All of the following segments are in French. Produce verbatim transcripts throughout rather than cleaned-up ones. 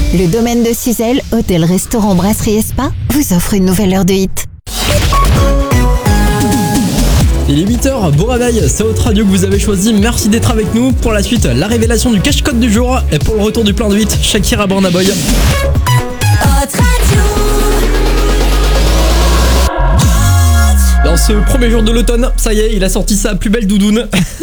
Le domaine de Suzelle, hôtel, restaurant, brasserie et spa, vous offre une nouvelle heure de hit. Il est huit heures, bon réveil, c'est votre radio que vous avez choisi, merci d'être avec nous. Pour la suite, la révélation du cache-code du jour et pour le retour du plein de hit, Shakira Burna Boy. Dans ce premier jour de l'automne, ça y est, il a sorti sa plus belle doudoune.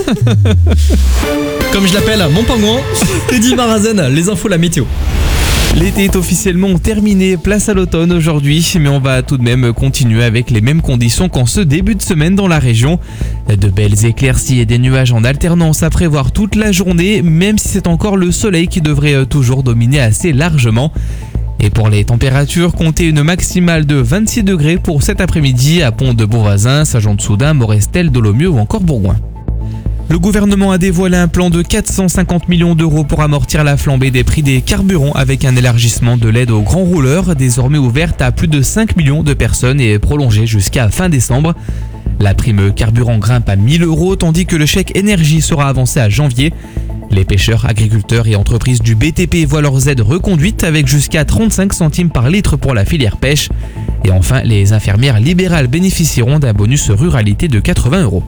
Comme je l'appelle, mon pingouin. Teddy Marazen, les infos, la météo. L'été est officiellement terminé, place à l'automne aujourd'hui, mais on va tout de même continuer avec les mêmes conditions qu'en ce début de semaine dans la région. De belles éclaircies et des nuages en alternance à prévoir toute la journée, même si c'est encore le soleil qui devrait toujours dominer assez largement. Et pour les températures, comptez une maximale de vingt-six degrés pour cet après-midi à Pont-de-Beauvoisin, Saint-Jean-de-Soudain, Morestel, Dolomieu ou encore Bourgoin. Le gouvernement a dévoilé un plan de quatre cent cinquante millions d'euros pour amortir la flambée des prix des carburants avec un élargissement de l'aide aux grands rouleurs, désormais ouverte à plus de cinq millions de personnes et prolongée jusqu'à fin décembre. La prime carburant grimpe à mille euros tandis que le chèque énergie sera avancé à janvier. Les pêcheurs, agriculteurs et entreprises du B T P voient leurs aides reconduites avec jusqu'à trente-cinq centimes par litre pour la filière pêche. Et enfin, les infirmières libérales bénéficieront d'un bonus ruralité de quatre-vingts euros.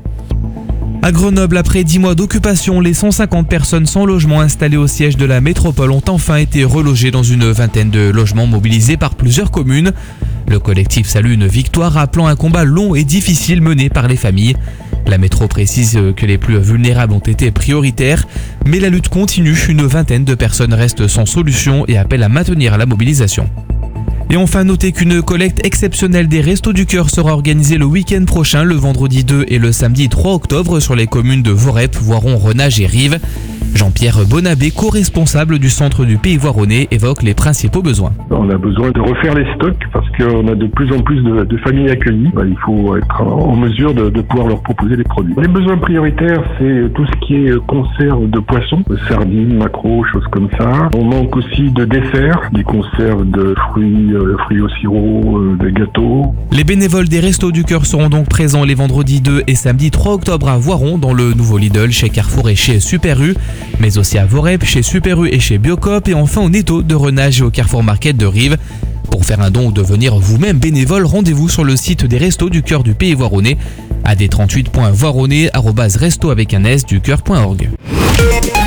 À Grenoble, après dix mois d'occupation, les cent cinquante personnes sans logement installées au siège de la métropole ont enfin été relogées dans une vingtaine de logements mobilisés par plusieurs communes. Le collectif salue une victoire, appelant un combat long et difficile mené par les familles. La métro précise que les plus vulnérables ont été prioritaires, mais la lutte continue. Une vingtaine de personnes restent sans solution et appellent à maintenir la mobilisation. Et enfin, notez qu'une collecte exceptionnelle des Restos du Cœur sera organisée le week-end prochain, le vendredi deux et le samedi trois octobre, sur les communes de Vorep, Voiron, Renage et Rives. Jean-Pierre Bonabé, co-responsable du centre du Pays Voironnais, évoque les principaux besoins. On a besoin de refaire les stocks parce qu'on a de plus en plus de, de familles accueillies. Ben, il faut être en mesure de, de pouvoir leur proposer des produits. Les besoins prioritaires, c'est tout ce qui est conserve de poissons, sardines, maquereaux, choses comme ça. On manque aussi de desserts, des conserves de fruits, euh, fruits au sirop, euh, des gâteaux. Les bénévoles des Restos du Cœur seront donc présents les vendredis deux et samedi trois octobre à Voiron, dans le nouveau Lidl, chez Carrefour et chez Super U, mais aussi à Vorep, chez Super U et chez Biocop, et enfin au Netto de Renage et au Carrefour Market de Rives. Pour faire un don ou devenir vous-même bénévole, rendez-vous sur le site des Restos du Cœur du Pays Voironnais, a d trente-huit point voironnais arobase resto avec un s du cœur point org.